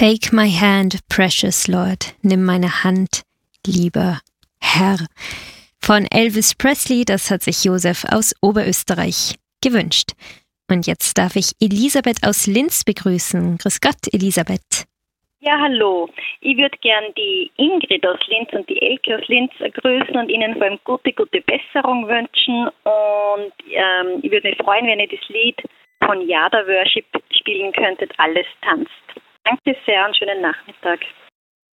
Take my hand, precious Lord. Nimm meine Hand, lieber Herr. Von Elvis Presley, das hat sich Josef aus Oberösterreich gewünscht. Und jetzt darf ich Elisabeth aus Linz begrüßen. Grüß Gott, Elisabeth. Ja, hallo. Ich würde gern die Ingrid aus Linz und die Elke aus Linz grüßen und Ihnen vor allem gute Besserung wünschen. Und ich würde mich freuen, wenn ihr das Lied von Yada Worship spielen könntet, Alles tanzt. Danke sehr und schönen Nachmittag.